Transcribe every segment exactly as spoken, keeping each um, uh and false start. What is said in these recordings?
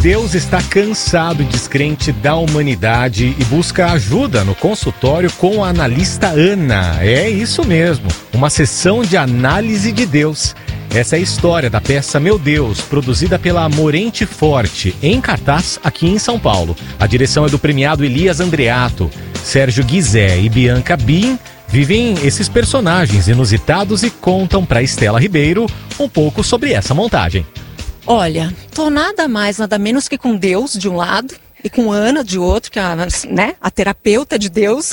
Deus está cansado e descrente da humanidade e busca ajuda no consultório com a analista Ana. É isso mesmo, uma sessão de análise de Deus. Essa é a história da peça Meu Deus, produzida pela Morente Forte, em cartaz aqui em São Paulo. A direção é do premiado Elias Andreato. Sérgio Guizé e Bianca Bin vivem esses personagens inusitados e contam para Estela Ribeiro um pouco sobre essa montagem. Olha, tô nada mais, nada menos que com Deus de um lado e com Ana de outro, que é a, né, a terapeuta de Deus.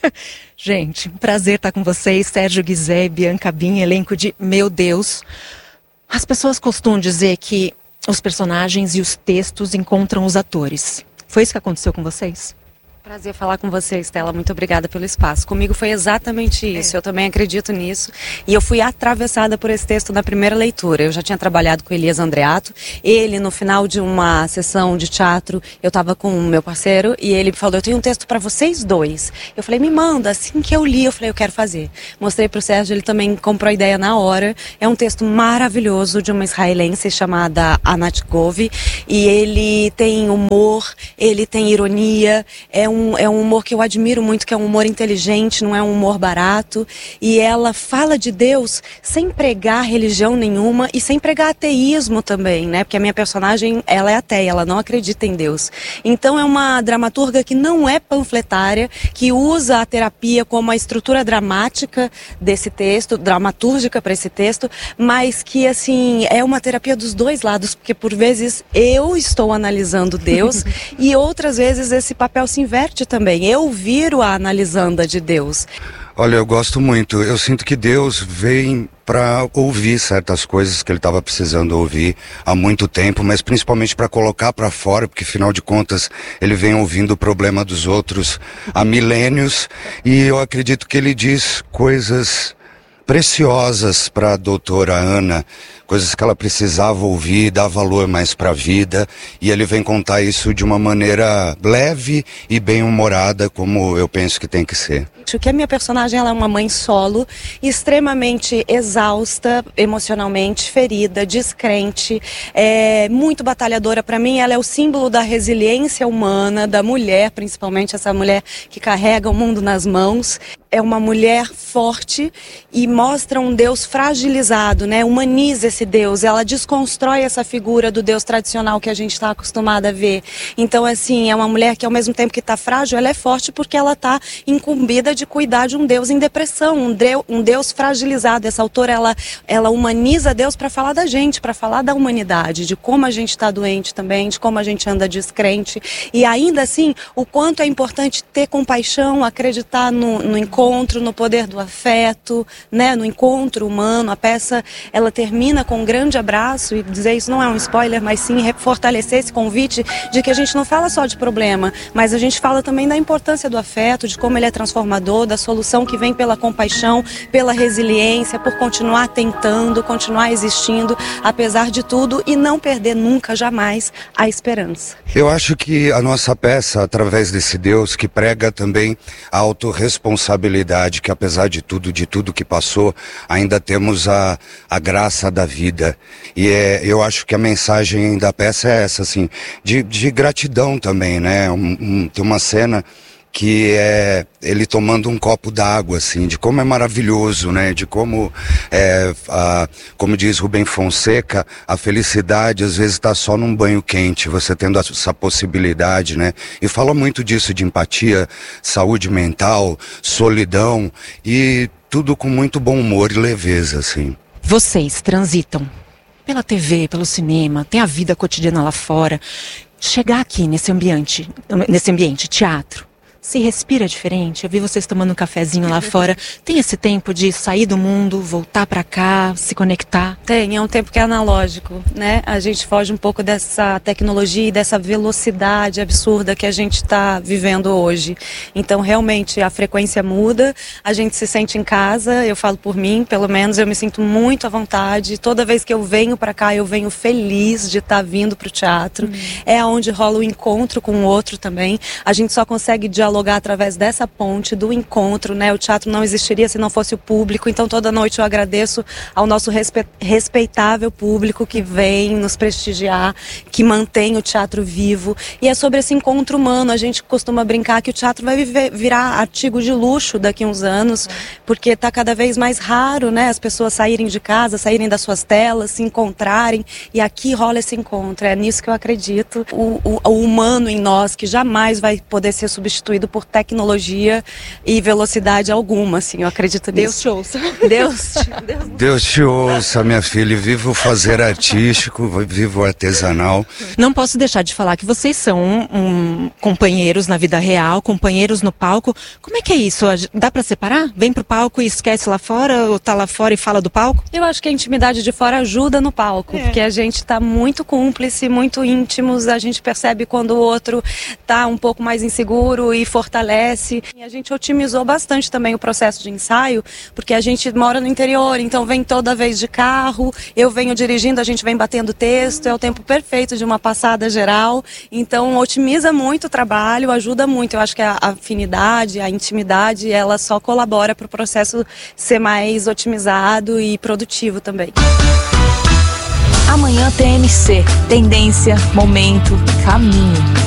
Gente, prazer estar com vocês, Sérgio Guizé e Bianca Bin, elenco de Meu Deus. As pessoas costumam dizer que os personagens e os textos encontram os atores. Foi isso que aconteceu com vocês? Prazer falar com você, Estela. Muito obrigada pelo espaço. Comigo foi exatamente isso. É. Eu também acredito nisso. E eu fui atravessada por esse texto na primeira leitura. Eu já tinha trabalhado com Elias Andreato. Ele, no final de uma sessão de teatro, eu estava com o meu parceiro e ele falou, eu tenho um texto para vocês dois. Eu falei, me manda. Assim que eu li, eu falei, eu quero fazer. Mostrei para o Sérgio, ele também comprou a ideia na hora. É um texto maravilhoso de uma israelense chamada Anat Gove. E ele tem humor, ele tem ironia, é um Um, é um humor que eu admiro muito, que é um humor inteligente, não é um humor barato. E ela fala de Deus sem pregar religião nenhuma e sem pregar ateísmo também, né? Porque a minha personagem, ela é ateia, ela não acredita em Deus. Então é uma dramaturga que não é panfletária, que usa a terapia como a estrutura dramática desse texto, dramatúrgica para esse texto, mas que, assim, é uma terapia dos dois lados, porque por vezes eu estou analisando Deus e outras vezes esse papel se inverte também. Eu viro a analisanda de Deus. Olha, eu gosto muito. Eu sinto que Deus vem para ouvir certas coisas que ele estava precisando ouvir há muito tempo, mas principalmente para colocar para fora, porque afinal de contas ele vem ouvindo o problema dos outros há milênios, e eu acredito que ele diz coisas preciosas para a doutora Ana, coisas que ela precisava ouvir, dar valor mais para a vida, e ele vem contar isso de uma maneira leve e bem-humorada, como eu penso que tem que ser. Que a minha personagem, ela é uma mãe solo, extremamente exausta, emocionalmente ferida, descrente, é, muito batalhadora. Para mim, ela é o símbolo da resiliência humana, da mulher, principalmente essa mulher que carrega o mundo nas mãos. É uma mulher forte e mostra um Deus fragilizado, né? Humaniza esse Deus, ela desconstrói essa figura do Deus tradicional que a gente está acostumado a ver. Então, assim, é uma mulher que ao mesmo tempo que está frágil, ela é forte porque ela está incumbida de cuidar de um Deus em depressão, um Deus, um Deus fragilizado. Essa autora, ela, ela humaniza Deus para falar da gente, para falar da humanidade, de como a gente está doente também, de como a gente anda descrente. E ainda assim, o quanto é importante ter compaixão, acreditar no, no encontro, no poder do afeto, né, no encontro humano. A peça, ela termina com um grande abraço, e dizer isso não é um spoiler, mas sim fortalecer esse convite de que a gente não fala só de problema, mas a gente fala também da importância do afeto, de como ele é transformador, da solução que vem pela compaixão, pela resiliência, por continuar tentando, continuar existindo, apesar de tudo, e não perder nunca, jamais, a esperança. Eu acho que a nossa peça, através desse Deus, que prega também a autorresponsabilidade, que apesar de tudo, de tudo que passou, ainda temos a, a graça da vida. E é, eu acho que a mensagem da peça é essa, assim, de, de gratidão também, né? Um, um, tem uma cena que é ele tomando um copo d'água, assim, de como é maravilhoso, né, de como, é, a, como diz Rubem Fonseca, a felicidade às vezes está só num banho quente, você tendo essa possibilidade, né, e fala muito disso, de empatia, saúde mental, solidão, e tudo com muito bom humor e leveza, assim. Vocês transitam pela T V, pelo cinema, tem a vida cotidiana lá fora, chegar aqui nesse ambiente, nesse ambiente, teatro, se respira diferente? Eu vi vocês tomando um cafezinho lá fora. Tem esse tempo de sair do mundo, voltar pra cá, se conectar? Tem, é um tempo que é analógico, né? A gente foge um pouco dessa tecnologia e dessa velocidade absurda que a gente está vivendo hoje. Então, realmente, a frequência muda, a gente se sente em casa, eu falo por mim, pelo menos eu me sinto muito à vontade. Toda vez que eu venho pra cá, eu venho feliz de estar vindo pro teatro. Hum. É onde rola o encontro com o outro também. A gente só consegue dialogar dialogar através dessa ponte, do encontro, né? O teatro não existiria se não fosse o público, então toda noite eu agradeço ao nosso respe- respeitável público que vem nos prestigiar, que mantém o teatro vivo, e é sobre esse encontro humano. A gente costuma brincar que o teatro vai viver, virar artigo de luxo daqui a uns anos, porque está cada vez mais raro, né? As pessoas saírem de casa, saírem das suas telas, se encontrarem, e aqui rola esse encontro. É nisso que eu acredito. O, o, o humano em nós, que jamais vai poder ser substituído por tecnologia e velocidade alguma, assim, eu acredito nisso. Deus te ouça. Deus te, Deus... Deus te ouça, minha filha. Viva o fazer artístico, viva o artesanal. Não posso deixar de falar que vocês são um, companheiros na vida real, companheiros no palco. Como é que é isso? Dá pra separar? Vem pro palco e esquece lá fora, ou tá lá fora e fala do palco? Eu acho que a intimidade de fora ajuda no palco, é. porque a gente tá muito cúmplice, muito íntimos, a gente percebe quando o outro tá um pouco mais inseguro e fortalece. E a gente otimizou bastante também o processo de ensaio, porque a gente mora no interior, então vem toda vez de carro, eu venho dirigindo, a gente vem batendo texto, é o tempo perfeito de uma passada geral, então otimiza muito o trabalho, ajuda muito. Eu acho que a afinidade, a intimidade, ela só colabora para o processo ser mais otimizado e produtivo também. Amanhã T M C, tendência, momento, caminho.